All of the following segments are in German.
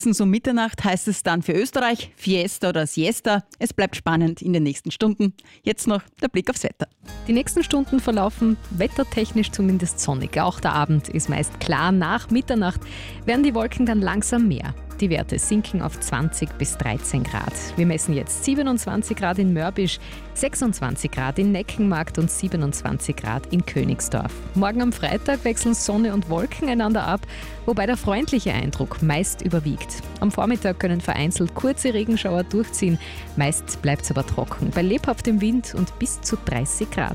Um Mitternacht heißt es dann für Österreich Fiesta oder Siesta. Es bleibt spannend in den nächsten Stunden. Jetzt noch der Blick aufs Wetter. Die nächsten Stunden verlaufen wettertechnisch zumindest sonnig. Auch der Abend ist meist klar. Nach Mitternacht werden die Wolken dann langsam mehr. Die Werte sinken auf 20 bis 13 Grad. Wir messen jetzt 27 Grad in Mörbisch, 26 Grad in Neckenmarkt und 27 Grad in Königsdorf. Morgen am Freitag wechseln Sonne und Wolken einander ab, wobei der freundliche Eindruck meist überwiegt. Am Vormittag können vereinzelt kurze Regenschauer durchziehen. Meist bleibt es aber trocken, bei lebhaftem Wind und bis zu 30 Grad.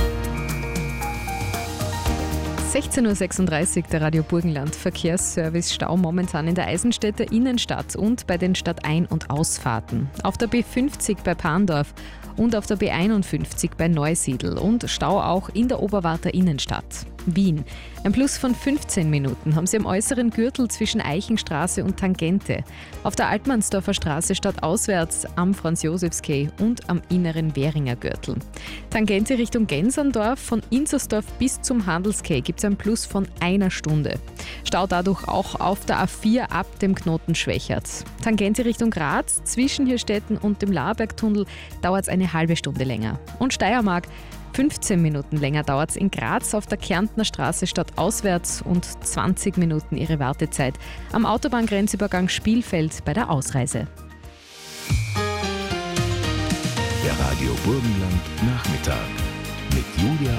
16.36 Uhr, der Radio Burgenland. Verkehrsservice Stau momentan in der Eisenstädter Innenstadt und bei den Stadtein- und Ausfahrten. Auf der B50 bei Pandorf und auf der B51 bei Neusiedl und Stau auch in der Oberwarter Innenstadt. Wien. Ein Plus von 15 Minuten haben Sie am äußeren Gürtel zwischen Eichenstraße und Tangente. Auf der Altmannsdorfer Straße stadtauswärts am Franz-Josefs-Quai und am inneren Währinger Gürtel. Tangente Richtung Genserndorf, von Inzersdorf bis zum Handelsquai gibt es ein Plus von 1 Stunde. Stau dadurch auch auf der A4 ab dem Knoten Schwächert. Tangente Richtung Graz, zwischen Hirstetten und dem Laarbergtunnel dauert es eine halbe Stunde länger. Und Steiermark, 15 Minuten länger dauert es in Graz auf der Kärntner Straße stadtauswärts und 20 Minuten ihre Wartezeit am Autobahngrenzübergang Spielfeld bei der Ausreise. Der Radio Burgenland Nachmittag mit Julia